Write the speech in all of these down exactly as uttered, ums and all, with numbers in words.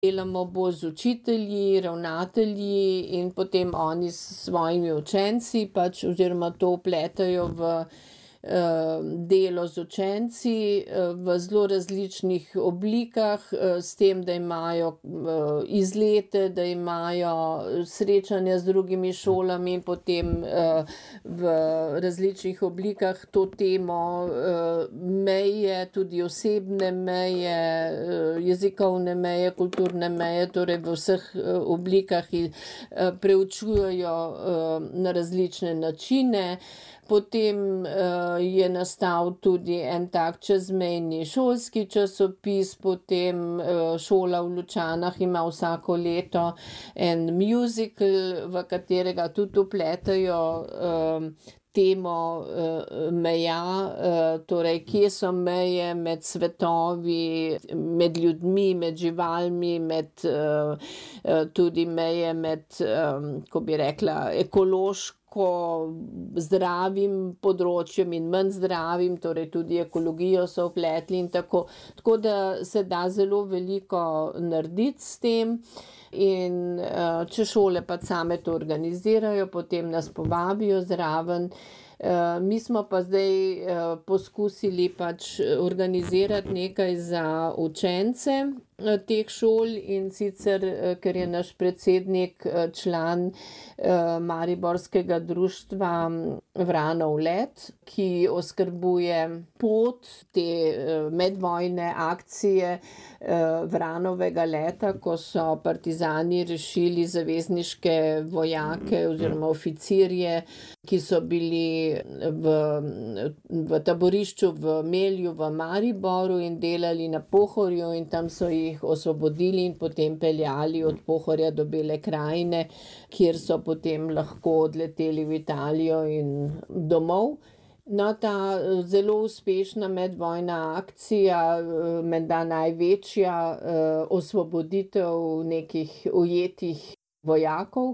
delamo bolj z učitelji, ravnatelji in potem oni s svojimi učenci pač oziroma to vpletajo v delo z učenci v zelo različnih oblikah, s tem, da imajo izlete, da imajo srečanja z drugimi šolami in potem v različnih oblikah to temo meje, tudi osebne meje, jezikovne meje, kulturne meje, torej v vseh oblikah preučujejo na različne načine. Potem je nastal tudi en tak čezmejni šolski časopis, potem šola v Lučanah ima vsako leto en musical, v katerega tudi vpletajo temo meja, torej kje so meje med svetovi, med ljudmi, med živalmi, med tudi meje med, ko bi rekla, ekološko zdravim področjem in manj zdravim, torej tudi ekologijo so vpletli in tako. Tako da se da zelo veliko narediti s tem in če šole pa same to organizirajo, potem nas povabijo zraven. Mi smo pa zdaj poskusili pač organizirati nekaj za učence teh šol, in sicer, ker je naš predsednik član mariborskega društva Vranov let, ki oskrbuje pot te medvojne akcije Vranovega leta, ko so partizani rešili zavezniške vojake oziroma oficirje, ki so bili v, v taborišču v Melju v Mariboru in delali na Pohorju, in tam so jih osvobodili in potem peljali od Pohorja do Bele krajine, kjer so potem lahko odleteli v Italijo in domov. No, ta zelo uspešna medvojna akcija, menda največja osvoboditev nekih ujetih vojakov,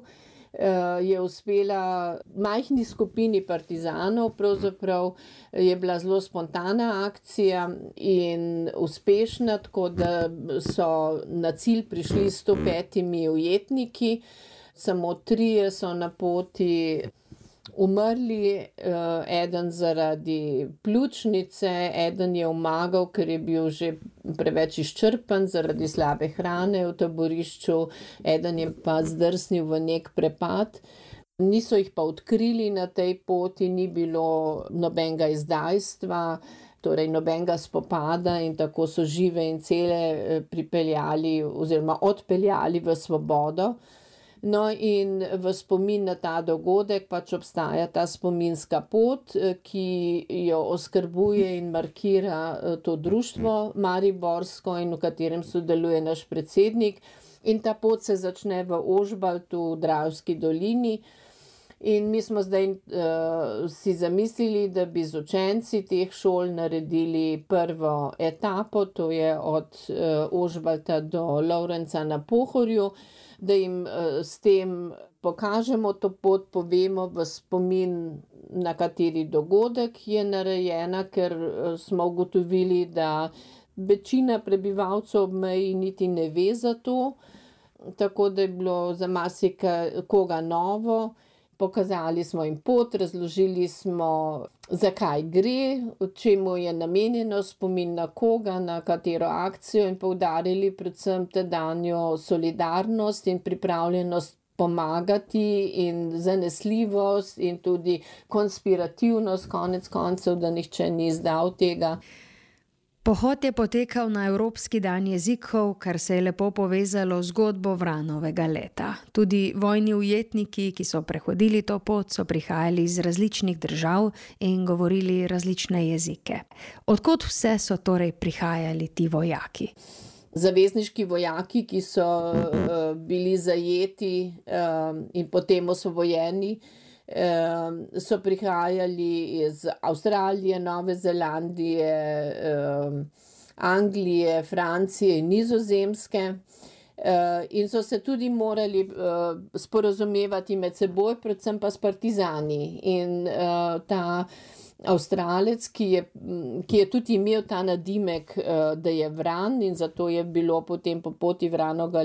je uspela majhni skupini partizanov, pravzaprav je bila zelo spontana akcija in uspešna, tako da so na cilj prišli s sto petimi ujetniki, samo trije so na poti umrli, eden zaradi pljučnice, eden je umagal, ker je bil že preveč izčrpan zaradi slabe hrane v taborišču, eden je pa zdrsnil v nek prepad. Niso jih pa odkrili na tej poti, ni bilo nobenega izdajstva, torej nobenega spopada, in tako so žive in cele pripeljali oziroma odpeljali v svobodo. No, in v spomin na ta dogodek pač obstaja ta spominska pot, ki jo oskrbuje in markira to društvo mariborsko in v katerem sodeluje naš predsednik. In ta pot se začne v Ožbaltu v Dravski dolini. In mi smo zdaj uh, si zamislili, da bi z učenci teh šol naredili prvo etapo, to je od uh, Ožbalta do Lovrenca na Pohorju, da jim uh, s tem pokažemo to pot, povemo v spomin, na kateri dogodek je narejena, ker uh, smo ugotovili, da večina prebivalcev ob meji niti ne ve za to, tako da je bilo za marsikoga novo. Pokazali smo jim pot, razložili smo, zakaj gre, čemu je namenjeno, spomin na koga, na katero akcijo, in poudarili predvsem tedanjo solidarnost in pripravljenost pomagati in zanesljivost in tudi konspirativnost, konec koncev, da nihče ni izdal tega. Pohod je potekal na Evropski dan jezikov, kar se je lepo povezalo z zgodbo Vranovega leta. Tudi vojni ujetniki, ki so prehodili to pot, so prihajali iz različnih držav in govorili različne jezike. Od kod vse so torej prihajali ti vojaki? Zavezniški vojaki, ki so uh, bili zajeti uh, in potem osvobojeni, so prihajali iz Avstralije, Nove Zelandije, Anglije, Francije in Nizozemske, in so se tudi morali sporazumevati med seboj, predvsem pa s partizani. In ta Avstralec, ki je, ki je tudi imel ta nadimek, da je Vran, in zato je bilo potem po poti Vranovega